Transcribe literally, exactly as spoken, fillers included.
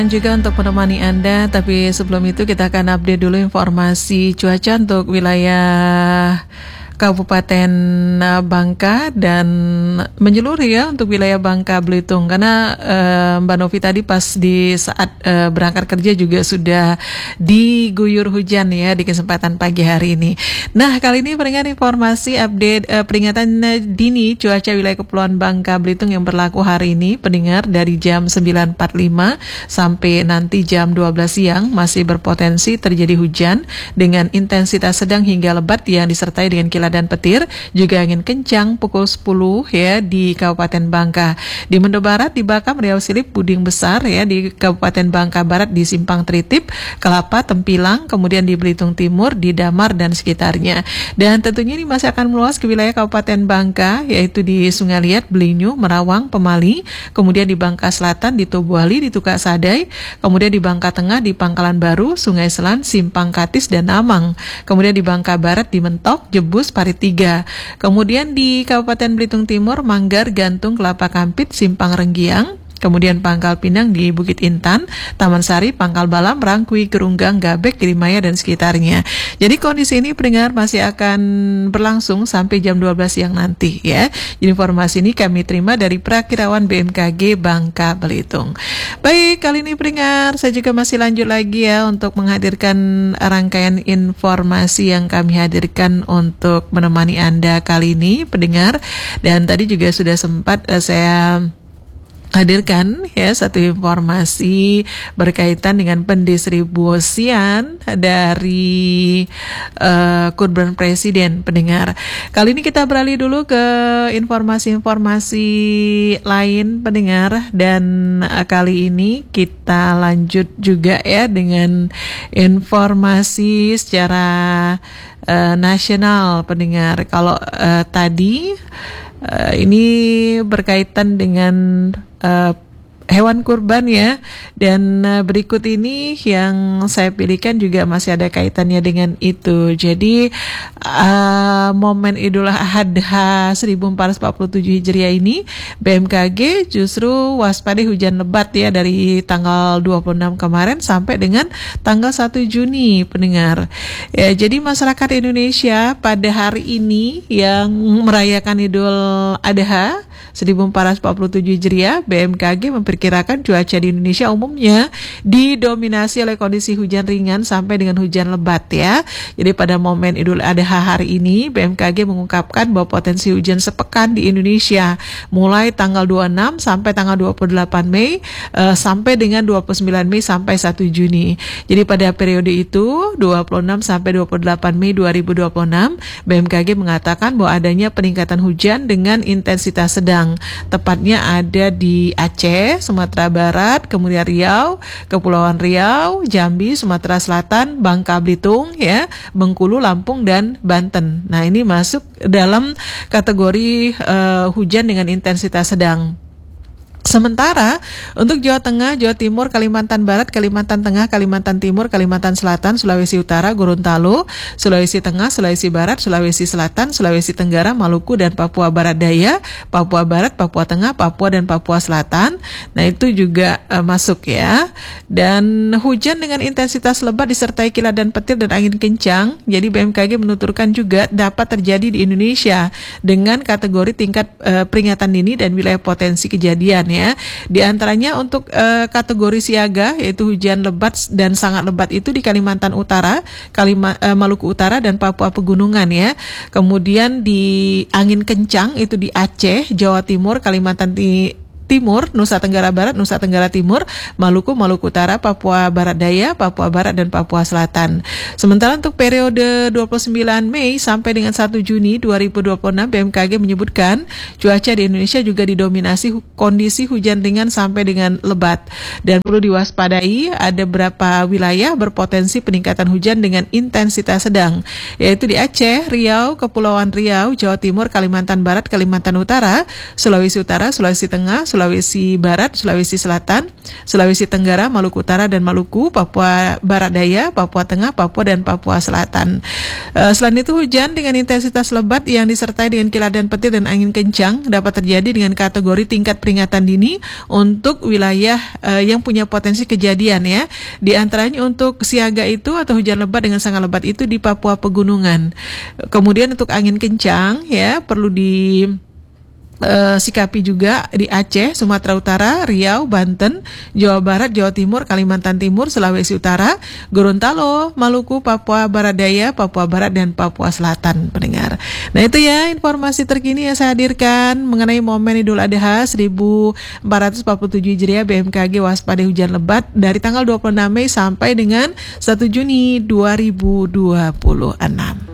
Dan juga untuk menemani Anda, tapi sebelum itu kita akan update dulu informasi cuaca untuk wilayah Kabupaten Bangka dan menyeluruh ya untuk wilayah Bangka Belitung, karena uh, Mbak Novi tadi pas di saat uh, berangkat kerja juga sudah diguyur hujan ya di kesempatan pagi hari ini. Nah, kali ini peringatan informasi update uh, peringatan dini cuaca wilayah Kepulauan Bangka Belitung yang berlaku hari ini, pendengar, dari jam sembilan empat puluh lima sampai nanti jam dua belas siang masih berpotensi terjadi hujan dengan intensitas sedang hingga lebat yang disertai dengan kilat dan petir, juga angin kencang pukul sepuluh ya di Kabupaten Bangka. Di Mendo Barat, di Bakam, Riau Silip, Puding Besar ya, di Kabupaten Bangka Barat di Simpang Tritip, Kelapa, Tempilang, kemudian di Belitung Timur, di Damar dan sekitarnya. Dan tentunya ini masih akan meluas ke wilayah Kabupaten Bangka, yaitu di Sungai Liat, Belinyu, Merawang, Pemali, kemudian di Bangka Selatan, di Tobuali, di Tukak Sadai, kemudian di Bangka Tengah, di Pangkalan Baru, Sungai Selan, Simpang Katis, dan Amang. Kemudian di Bangka Barat, di Mentok, Jebus, Parit tiga. Kemudian di Kabupaten Belitung Timur, Manggar, Gantung, Kelapa Kampit, Simpang Renggiang. Kemudian Pangkal Pinang di Bukit Intan, Taman Sari, Pangkal Balam, Rangkui, Gerunggang, Gabek, Girimaya, dan sekitarnya. Jadi kondisi ini pendengar masih akan berlangsung sampai jam dua belas siang nanti ya. Jadi informasi ini kami terima dari Prakirawan B M K G Bangka Belitung. Baik, kali ini pendengar saya juga masih lanjut lagi ya untuk menghadirkan rangkaian informasi yang kami hadirkan untuk menemani Anda kali ini pendengar. Dan tadi juga sudah sempat uh, saya hadirkan ya satu informasi berkaitan dengan pendistribusian dari uh, kurban presiden pendengar. Kali ini kita beralih dulu ke informasi-informasi lain pendengar, dan uh, kali ini kita lanjut juga ya dengan informasi secara uh, nasional pendengar. Kalau uh, tadi uh, ini berkaitan dengan Uh, hewan kurban ya, dan uh, berikut ini yang saya pilihkan juga masih ada kaitannya dengan itu. Jadi uh, momen Idul Adha seribu empat ratus empat puluh tujuh Hijriah ini B M K G justru waspadai hujan lebat ya dari tanggal dua puluh enam kemarin sampai dengan tanggal satu Juni pendengar. Ya, jadi masyarakat Indonesia pada hari ini yang merayakan Idul Adha seribu empat ratus empat puluh tujuh Hijriah, B M K G memperkirakan cuaca di Indonesia umumnya didominasi oleh kondisi hujan ringan sampai dengan hujan lebat ya. Jadi pada momen Idul Adha hari ini, B M K G mengungkapkan bahwa potensi hujan sepekan di Indonesia mulai tanggal dua puluh enam sampai tanggal dua puluh delapan Mei uh, sampai dengan dua puluh sembilan Mei sampai satu Juni. Jadi pada periode itu dua puluh enam sampai dua puluh delapan Mei dua ribu dua puluh enam, B M K G mengatakan bahwa adanya peningkatan hujan dengan intensitas sedang. Tepatnya ada di Aceh, Sumatera Barat, kemudian Riau, Kepulauan Riau, Jambi, Sumatera Selatan, Bangka Belitung, ya, Bengkulu, Lampung, dan Banten. Nah, ini masuk dalam kategori uh, hujan dengan intensitas sedang. Sementara untuk Jawa Tengah, Jawa Timur, Kalimantan Barat, Kalimantan Tengah, Kalimantan Timur, Kalimantan Selatan, Sulawesi Utara, Gorontalo, Sulawesi Tengah, Sulawesi Barat, Sulawesi Selatan, Sulawesi Tenggara, Maluku, dan Papua Barat Daya, Papua Barat, Papua Tengah, Papua, dan Papua Selatan. Nah, itu juga uh, masuk ya. Dan hujan dengan intensitas lebat disertai kilat dan petir dan angin kencang. Jadi B M K G menuturkan juga dapat terjadi di Indonesia dengan kategori tingkat uh, peringatan dini dan wilayah potensi kejadian ya. Di antaranya untuk uh, kategori siaga yaitu hujan lebat dan sangat lebat itu di Kalimantan Utara, Kalima, uh, Maluku Utara, dan Papua Pegunungan ya. Kemudian di angin kencang itu di Aceh, Jawa Timur, Kalimantan Timur, Timur, Nusa Tenggara Barat, Nusa Tenggara Timur, Maluku, Maluku Utara, Papua Barat Daya, Papua Barat, dan Papua Selatan. Sementara untuk periode dua puluh sembilan Mei sampai dengan satu Juni dua ribu dua puluh enam, B M K G menyebutkan cuaca di Indonesia juga didominasi hu- kondisi hujan ringan sampai dengan lebat. Dan perlu diwaspadai ada beberapa wilayah berpotensi peningkatan hujan dengan intensitas sedang, yaitu di Aceh, Riau, Kepulauan Riau, Jawa Timur, Kalimantan Barat, Kalimantan Utara, Sulawesi Utara, Sulawesi Tengah, Sulawesi Sulawesi Barat, Sulawesi Selatan, Sulawesi Tenggara, Maluku Utara dan Maluku, Papua Barat Daya, Papua Tengah, Papua dan Papua Selatan. Uh, selain itu hujan dengan intensitas lebat yang disertai dengan kilat dan petir dan angin kencang dapat terjadi dengan kategori tingkat peringatan dini untuk wilayah uh, yang punya potensi kejadian ya. Di antaranya untuk siaga itu atau hujan lebat dengan sangat lebat itu di Papua Pegunungan. Kemudian untuk angin kencang ya perlu di Uh, sikapi juga di Aceh, Sumatera Utara, Riau, Banten, Jawa Barat, Jawa Timur, Kalimantan Timur, Sulawesi Utara, Gorontalo, Maluku, Papua Barat Daya, Papua Barat dan Papua Selatan, pendengar. Nah itu ya informasi terkini yang saya hadirkan mengenai momen Idul Adha seribu empat ratus empat puluh tujuh Hijriah. B M K G waspada hujan lebat dari tanggal dua puluh enam Mei sampai dengan satu Juni dua ribu dua puluh enam.